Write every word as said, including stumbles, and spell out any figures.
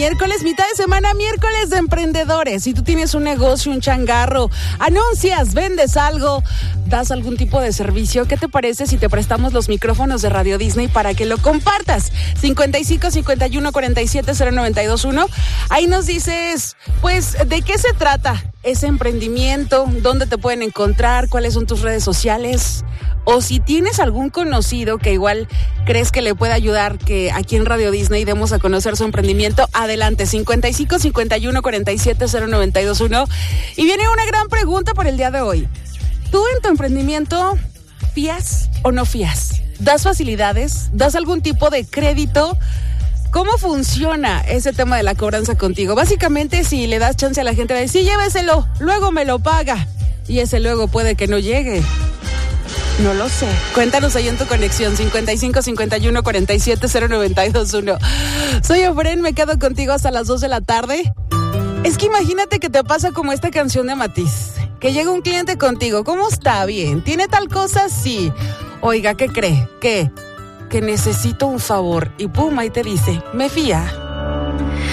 miércoles, mitad de semana, miércoles de emprendedores. Si tú tienes un negocio, un changarro, anuncias, vendes algo, das algún tipo de servicio, ¿qué te parece si te prestamos los micrófonos de Radio Disney para que lo compartas? cincuenta y cinco, cincuenta y uno, cuarenta y siete, cero noventa y dos uno. Ahí nos dices, pues, ¿de qué se trata ese emprendimiento? ¿Dónde te pueden encontrar? ¿Cuáles son tus redes sociales? O si tienes algún conocido que igual crees que le pueda ayudar que aquí en Radio Disney demos a conocer su emprendimiento, adelante, cincuenta y cinco, cincuenta y uno, cuarenta y siete, cero noventa y dos uno. Y viene una gran pregunta por el día de hoy. ¿Tú en tu emprendimiento fías o no fías? ¿Das facilidades? ¿Das algún tipo de crédito? ¿Cómo funciona ese tema de la cobranza contigo? Básicamente, si le das chance a la gente de decir, sí, lléveselo, luego me lo paga. Y ese luego puede que no llegue. No lo sé. Cuéntanos ahí en tu conexión, cincuenta y cinco, cincuenta y uno, cuarenta y siete, cero noventa y dos uno. Soy Ofren, me quedo contigo hasta las dos de la tarde. Es que imagínate que te pasa como esta canción de Matiz, que llega un cliente contigo, ¿cómo está? Bien, ¿tiene tal cosa? Sí. Oiga, ¿qué cree? ¿Qué? Que necesito un favor. Y pum, ahí te dice, ¿me fía?